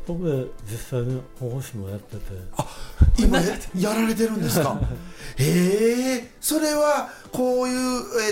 僕は実際に保護士もやってて。 今やられてるんですか？それはこういう、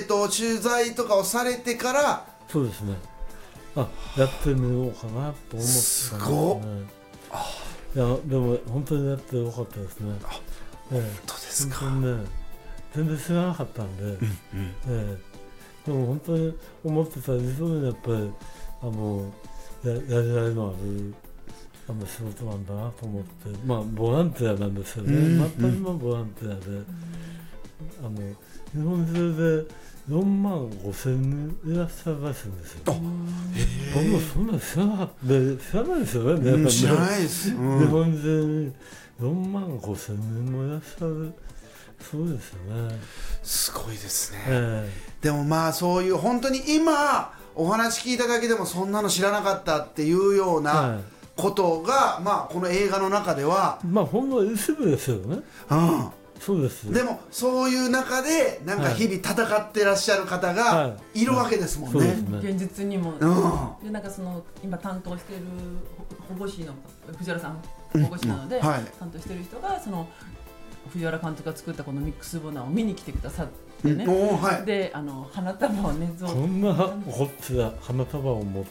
取材とかをされてから。 そうですね。やってみようかなと思ってたんですね。 すごっ。 いやでも本当にやってよかったですね。 本当ですか？ 本当にね、全然知らなかったんで、でも本当に思ってた以上にやっぱりやりがいのある仕事なんだなと思って、ボランティアなんですよね。全くのボランティアで、日本中で4万5千人いらっしゃるらしいんですよ。僕もそんな知らないですよね。 知らないです。 日本中に4万5千人もいらっしゃる。そうですよね。 すごいですね。でもそういう本当に今お話聞いただけでもそんなの知らなかったっていうようなことが、この映画の中ではほんの一部ですよね。そうです。 でもそういう中でなんか日々戦ってらっしゃる方がいるわけですもんね。 現実にも。でなんか今担当している保護士の藤原さん保護士なので、担当している人が藤原監督が作ったこのミックスボナーを見に来てくださってね。で花束をね、 こんなこっちが花束を持って、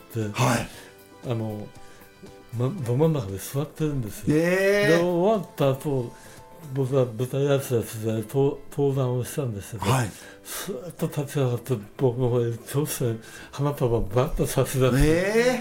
ど真ん中で座ってるんですよ。で終わった後、僕は舞台挨拶で登壇をしたんですけど、スーッと立ち上がって僕の方に調子に花束をバッと差し出して、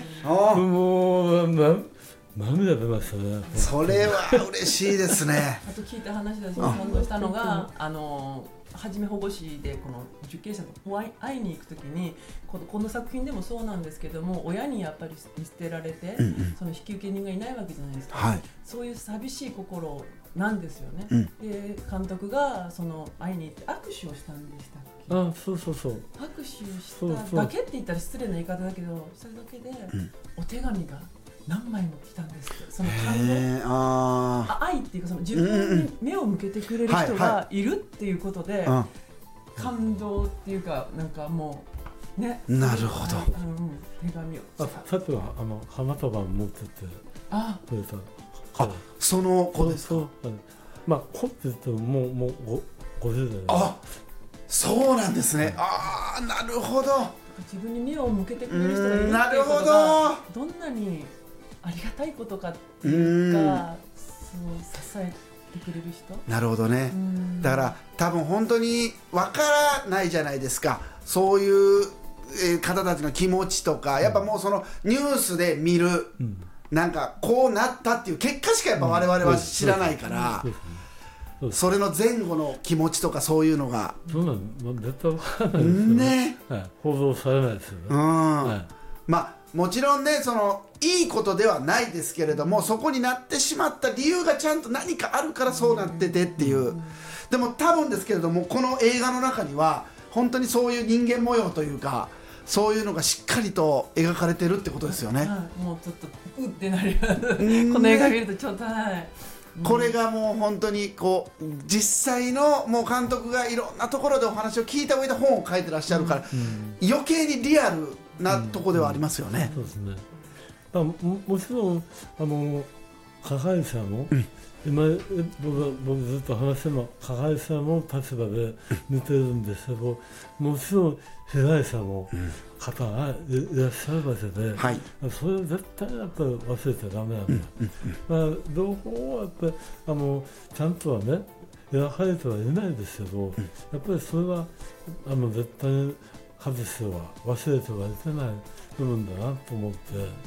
もう涙出ましたね。 それは嬉しいですね。 あと聞いた話で感動したのが、はじめ保護士でこの受刑者と会いに行くときにこの作品でもそうなんですけども、親にやっぱり見捨てられて、その引き受け人がいないわけじゃないですか。そういう寂しい心なんですよね。で監督が会いに行って握手をしたんでしたっけ？ そうそうそう。 握手をしただけって言ったら失礼な言い方だけど、それだけでお手紙が何枚も来たんですって。その感動、愛っていうか自分に目を向けてくれる人がいるっていうことで、感動っていうかなんかもうね。 なるほど。 手紙を。 さっきは花束を持っててくれた。 その子ですか？ 子って言ってももう50代。 そうなんですね。なるほど。 自分に目を向けてくれる人がいるっていうことがどんなにありがたいことかっていうか、支えてくれる人。 なるほどね。だから多分本当にわからないじゃないですか、そういう方たちの気持ちとか。やっぱもうニュースで見る、なんかこうなったっていう結果しかやっぱ我々は知らないから、それの前後の気持ちとかそういうのがそんなの絶対わからないですよね。報道されないですよね。 もちろんね、いいことではないですけれども、そこになってしまった理由がちゃんと何かあるからそうなっててっていう。でも多分ですけれども、この映画の中には本当にそういう人間模様というか、そういうのがしっかりと描かれてるってことですよね。 もうちょっとうってなるこの映画見るとちょっとこれがもう本当に実際のもう監督がいろんなところでお話を聞いた上で本を書いてらっしゃるから、余計にリアルなとこではありますよね。 そうですね。もちろん加害者も、今僕ずっと話しても加害者の立場で見てるんですけど、もちろん被害者も方がいらっしゃるわけで、それを絶対やっぱり忘れちゃダメなんだ。両方はやっぱりちゃんとはね描かれてはいないですけど、やっぱりそれは絶対に外しては忘れてはいけない部分だなと思って。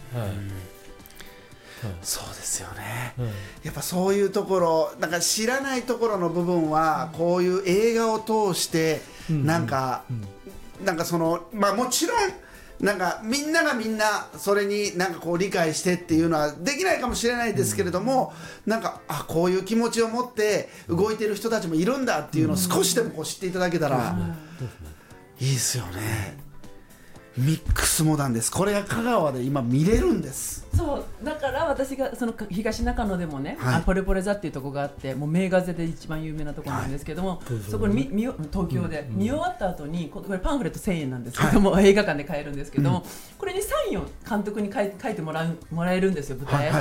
そうですよね。やっぱそういうところ、なんか知らないところの部分はこういう映画を通してなんかもちろんなんかみんながみんなそれになんか理解してっていうのはできないかもしれないですけれども、なんかこういう気持ちを持って動いてる人たちもいるんだっていうのを少しでも知っていただけたらいいですよね。ミックスモダンです。これが香川で今見れるんです。 そうだから私が東中野でもね、ポレポレ座っていうところがあって、もう名画座で一番有名なところなんですけども、そこに東京で見終わった後にこれパンフレット1000円なんですけども、映画館で買えるんですけども、これにサインを監督に書いてもらえるんですよ、舞台挨